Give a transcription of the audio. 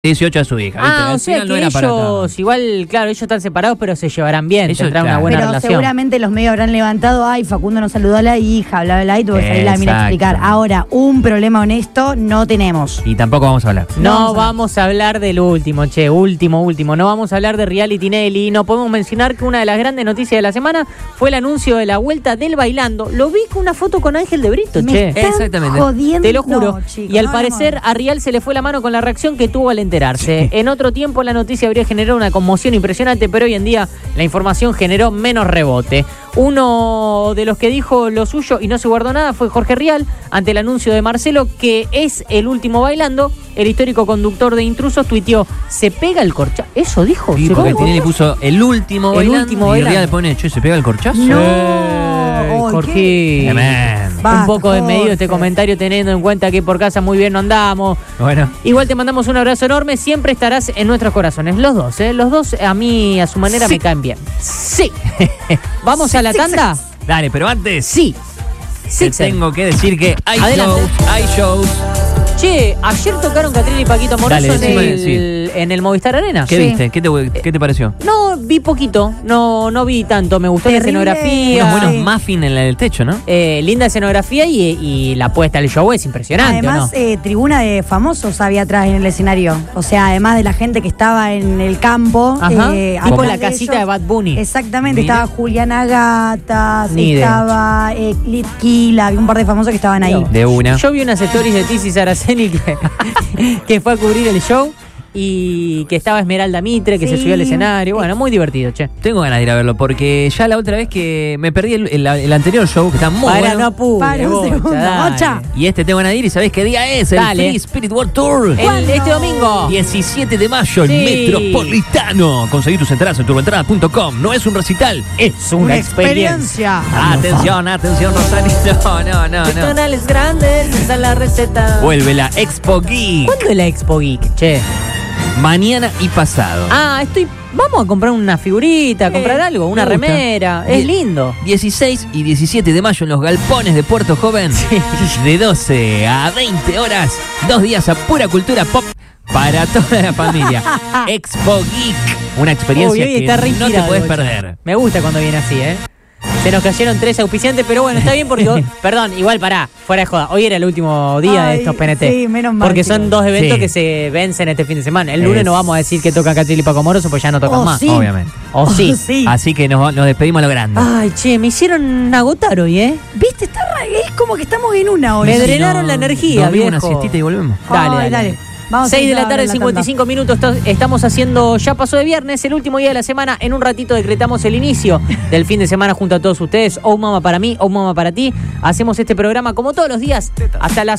18 a su hija. ¿viste? O sea que no era para tanto. ellos, igual, claro, ellos están separados, pero se llevarán bien, Ellos, tendrán una claro. buena Pero relación. seguramente los medios habrán levantado, ay, Facundo no saludó a la hija, bla, bla, bla, y tuvo que salir la mina a explicar. Exacto. Ahora, un problema honesto no tenemos. Y tampoco vamos a hablar. No vamos a hablar del último, último. No vamos a hablar de Reality Nelly. No podemos mencionar que una de las grandes noticias de la semana fue el anuncio de la vuelta del Bailando. Lo vi con una foto con Ángel de Brito, Me che. están Exactamente. jodiendo. Te lo juro. No, chicos, y al no, parecer no. a Rial se le fue la mano con la reacción que tuvo al enterarse. En otro tiempo la noticia habría generado una conmoción impresionante, pero hoy en día la información generó menos rebote. Uno de los que dijo lo suyo y no se guardó nada fue Jorge Rial ante el anuncio de Marcelo que es el último Bailando. El histórico conductor de Intrusos tuiteó, ¿se pega el corchazo? ¿Eso dijo? Sí, ¿Se porque pegó? Tinelli puso el último bailando. Y Rial pone, che, ¿se pega el corchazo? No. Jorge. Tremendo. Basta, Un poco desmedido este Jorge. comentario teniendo en cuenta que por casa muy bien no andamos. Bueno. Igual te mandamos un abrazo enorme, siempre estarás en nuestros corazones. Los dos, ¿eh? Los dos a mí, a su manera, Sí. me caen bien. Sí. ¿Vamos a la tanda? Dale, pero antes Sí. te Sixer. tengo que decir que hay Adelante. shows. Che, ayer tocaron Catrina y Paquito Amoroso Dale, decime, en el Movistar Arena. ¿Qué Sí. viste? ¿Qué te pareció? No, vi poquito, no vi tanto. Me gustó Terrible. la escenografía. Unos buenos Sí. muffins en el techo, ¿no? Linda escenografía y la puesta del show es impresionante, ¿o Además, no? tribuna de famosos había atrás en el escenario. O sea, además de la gente que estaba en el campo. Ajá. atrás Tipo la casita de ellos- Bad Bunny. Exactamente, Mira. estaba Juliana Gatas, Ni idea. estaba Litquila, había un par de famosos que estaban ahí. De una. Yo vi unas stories de Tizi Saraceni que fue a cubrir el show y que estaba Esmeralda Mitre, que se Sí. subió al escenario. Bueno, muy divertido, che. Tengo ganas de ir a verlo porque ya la otra vez que me perdí el anterior show, que está muy Para, bueno. no apures, Para un Bocha, segundo, dale. Bocha. Y tengo ganas de ir y ¿sabés qué día es? El Dale. Free Spirit World Tour. Este domingo. 17 de mayo Sí. en Metropolitano. Conseguí tus entradas en turboentrada.com. No es un recital, Es una experiencia. Atención, Rosalito. No. Tonales grandes, esa es la receta. Vuelve la Expo Geek. ¿Cuándo es la Expo Geek, che? Mañana y pasado. Vamos a comprar una figurita, a comprar algo, una me gusta. remera. Es lindo. 16 y 17 de mayo en los galpones de Puerto Joven. De 12 a 20 horas. 2 días a pura cultura pop para toda la familia. Expo Geek. Una experiencia Uy, que está re no te inspirado, puedes Bocha. perder. Me gusta cuando viene así, ¿eh? Se nos cayeron 3 auspiciantes, pero bueno, está bien porque... perdón, igual pará, fuera de joda. Hoy era el último día de Ay, estos PNT. sí, menos mal, Porque son chicos. 2 eventos Sí. que se vencen este fin de semana. El lunes Es- no vamos a decir que toca Catril y Paco Moroso, pues ya no tocan Oh, más. sí. Obviamente. O sí. Sí. Así que nos despedimos a lo grande. Ay, che, me hicieron agotar hoy, ¿eh? ¿Viste? Es como que estamos en una hoy. Me Sí, drenaron la energía, dormimos viejo. una siestita y volvemos. Dale. Vamos a 6 de ir la a tarde, ver la 55 minutos. Estamos haciendo Ya Pasó de Viernes, el último día de la semana. En un ratito decretamos el inicio del fin de semana junto a todos ustedes. Oh Mama para mí, Oh Mama para ti. Hacemos este programa como todos los días hasta las